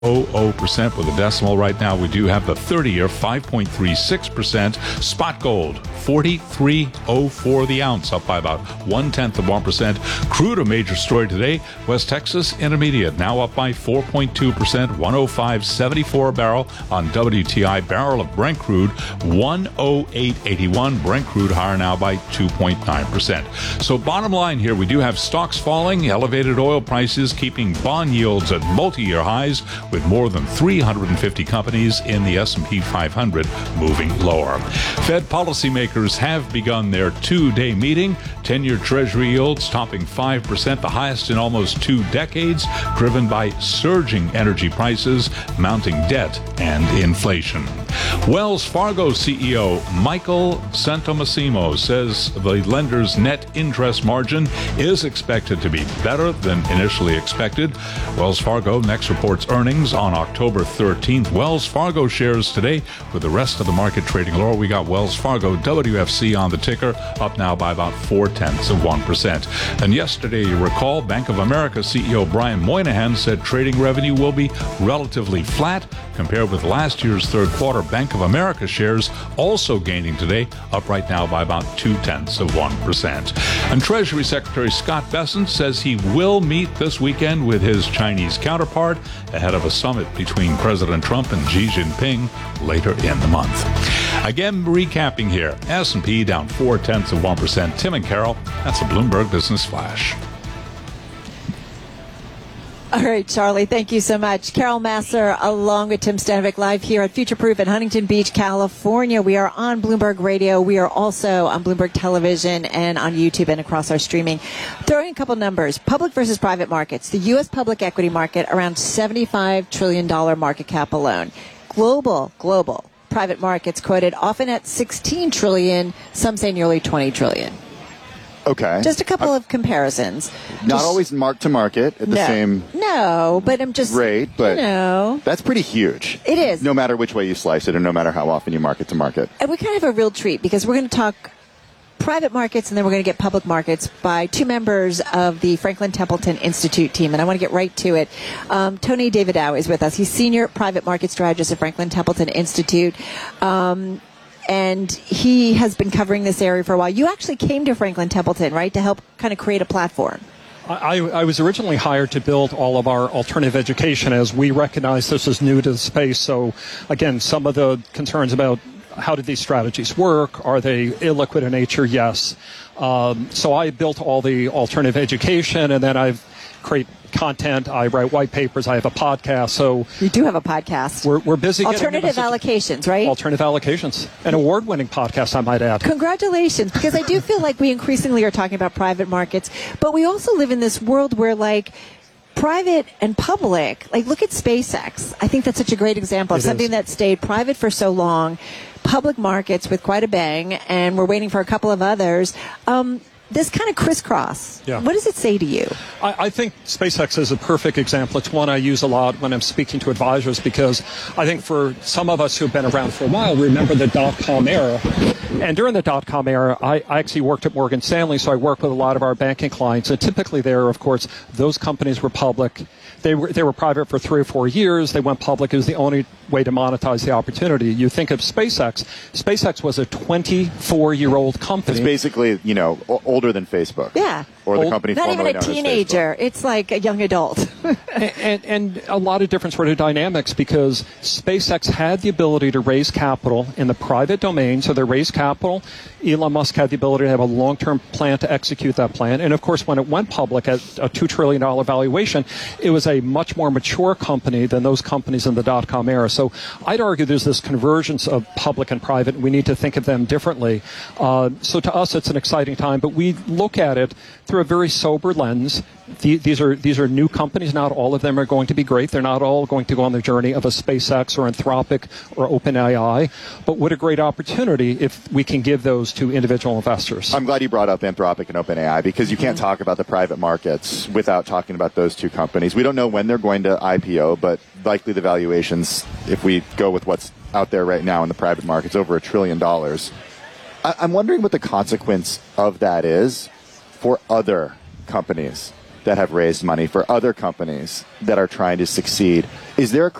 0.00% with a decimal right now. We do have the 30-year 5.36%. Spot gold 43.04 the ounce, up by about 0.1%. Crude, a major story today. West Texas Intermediate now up by 4.2%, 105.74 a barrel on WTI. Barrel of Brent crude 108.81. Brent crude higher now by 2.9%. So bottom line here, we do have stocks falling, elevated oil prices keeping bond yields at multi-year highs, with more than 350 companies in the S&P 500 moving lower. Fed policymakers have begun their two-day meeting. 10-year Treasury yields topping 5%, the highest in almost 2 decades, driven by surging energy prices, mounting debt, and inflation. Wells Fargo CEO Michael Santomassimo says the lender's net interest margin is expected to be better than initially expected. Wells Fargo next reports earnings on October 13th. Wells Fargo shares today with the rest of the market trading lower. We got Wells Fargo WFC on the ticker, up now by about 0.4%. And yesterday, you recall, Bank of America CEO Brian Moynihan said trading revenue will be relatively flat compared with last year's third quarter. Bank of America shares also gaining today, up right now by about 0.2%. And Treasury Secretary Scott Bessent says he will meet this weekend with his Chinese counterpart ahead of a summit between President Trump and Xi Jinping later in the month. Again, recapping here, S&P down 0.4%. Tim and Carol, that's a Bloomberg Business Flash. All right, Charlie, thank you so much. Carol Massar along with Tim Stanovic live here at Future Proof in Huntington Beach, California. We are on Bloomberg Radio. We are also on Bloomberg Television and on YouTube and across our streaming. Throwing a couple numbers. Public versus private markets. The U.S. public equity market, around $75 trillion market cap alone. Global private markets quoted often at $16 trillion, some say nearly $20 trillion. Okay. Just a couple of comparisons. Not always mark to market at the same but I'm just rate, but that's pretty huge. It is. No matter which way you slice it, and no matter how often you market to market. And we kind of have a real treat because we're going to talk private markets and then we're going to get public markets by two members of the Franklin Templeton Institute team. And I want to get right to it. Tony Davidow is with us. He's Senior Private Market Strategist at Franklin Templeton Institute. And he has been covering this area for a while. You actually came to Franklin Templeton, right, to help kind of create a platform. I was originally hired to build all of our alternative education as we recognize this is new to the space. So, again, some of the concerns about how do these strategies work? Are they illiquid in nature? Yes. So I built all the alternative education, and then I've create content. I write white papers. I have a podcast. So you do have a podcast. We're busy. Alternative allocations, right? Alternative allocations, an award-winning podcast, I might add. Congratulations, because I do feel like we increasingly are talking about private markets, but we also live in this world where, like, private and public, like, look at SpaceX. I think that's such a great example of something that stayed private for so long, public markets with quite a bang, and we're waiting for a couple of others. This kind of crisscross, what does it say to you? I think SpaceX is a perfect example. It's one I use a lot when I'm speaking to advisors because I think for some of us who've been around for a while, remember the dot-com era. And during the dot-com era, I actually worked at Morgan Stanley, so I worked with a lot of our banking clients. And typically there, of course, those companies were public. They were private for 3 or 4 years. They went public. It was the only way to monetize the opportunity. You think of SpaceX. SpaceX was a 24-year-old company. It's basically, older than Facebook. Yeah. Or the company not formerly even a teenager. It's like a young adult. and a lot of different sort of dynamics because SpaceX had the ability to raise capital in the private domain. So they raised capital. Elon Musk had the ability to have a long-term plan to execute that plan. And, of course, when it went public at a $2 trillion valuation, it was a much more mature company than those companies in the dot-com era. So I'd argue there's this convergence of public and private. And we need to think of them differently. So to us, it's an exciting time. But we look at it through a very sober lens. These are new companies. Not all of them are going to be great. They're not all going to go on the journey of a SpaceX or Anthropic or OpenAI. But what a great opportunity if we can give those to individual investors. I'm glad you brought up Anthropic and OpenAI because you can't talk about the private markets without talking about those two companies. We don't know when they're going to IPO, but likely the valuations, if we go with what's out there right now in the private markets, over $1 trillion. I'm wondering what the consequence of that is for other companies. that have raised money, for other companies that are trying to succeed. Is there a